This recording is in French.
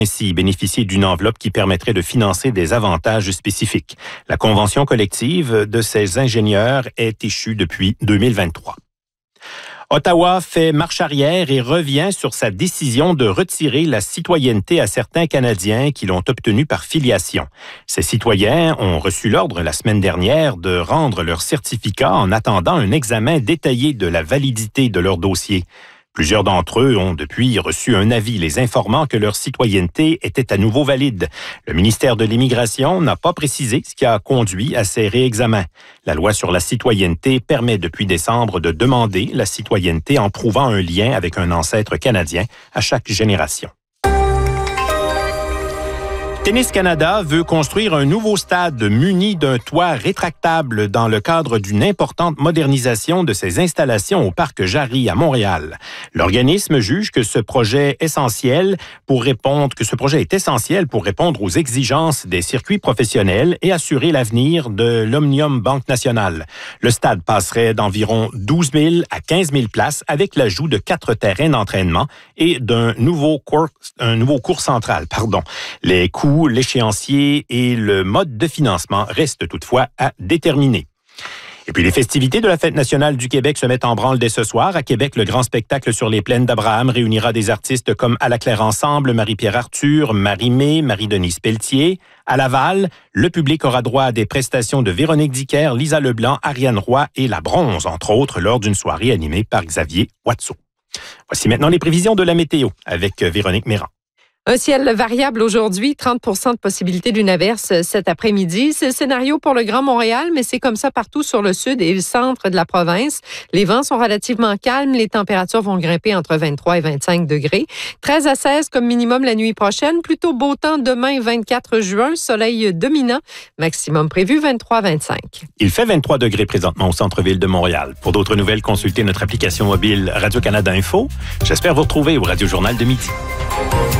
ainsi bénéficier d'une enveloppe qui permettrait de financer des avantages spécifiques. La convention collective de ces ingénieurs est échue depuis 2023. Ottawa fait marche arrière et revient sur sa décision de retirer la citoyenneté à certains Canadiens qui l'ont obtenue par filiation. Ces citoyens ont reçu l'ordre la semaine dernière de rendre leur certificat en attendant un examen détaillé de la validité de leur dossier. Plusieurs d'entre eux ont depuis reçu un avis les informant que leur citoyenneté était à nouveau valide. Le ministère de l'Immigration n'a pas précisé ce qui a conduit à ces réexamens. La loi sur la citoyenneté permet depuis décembre de demander la citoyenneté en prouvant un lien avec un ancêtre canadien à chaque génération. Tennis Canada veut construire un nouveau stade muni d'un toit rétractable dans le cadre d'une importante modernisation de ses installations au parc Jarry à Montréal. L'organisme juge que ce projet est essentiel pour répondre aux exigences des circuits professionnels et assurer l'avenir de l'Omnium Banque Nationale. Le stade passerait d'environ 12 000 à 15 000 places avec l'ajout de 4 terrains d'entraînement et d'un nouveau cours central. Les coûts, l'échéancier et le mode de financement restent toutefois à déterminer. Et puis les festivités de la Fête nationale du Québec se mettent en branle dès ce soir. À Québec, le grand spectacle sur les plaines d'Abraham réunira des artistes comme À la Claire Ensemble, Marie-Pierre Arthur, Marie-Mé, Marie-Denise Pelletier. À Laval, le public aura droit à des prestations de Véronique Dicker, Lisa Leblanc, Ariane Roy et La Bronze, entre autres, lors d'une soirée animée par Xavier Watteau. Voici maintenant les prévisions de la météo avec Véronique Méran. Un ciel variable aujourd'hui, 30 % de possibilité d'une averse cet après-midi. C'est le scénario pour le Grand Montréal, mais c'est comme ça partout sur le sud et le centre de la province. Les vents sont relativement calmes. Les températures vont grimper entre 23 et 25 degrés. 13 à 16 comme minimum la nuit prochaine. Plutôt beau temps demain, 24 juin. Soleil dominant. Maximum prévu 23-25. Il fait 23 degrés présentement au centre-ville de Montréal. Pour d'autres nouvelles, consultez notre application mobile Radio-Canada Info. J'espère vous retrouver au Radio Journal de midi.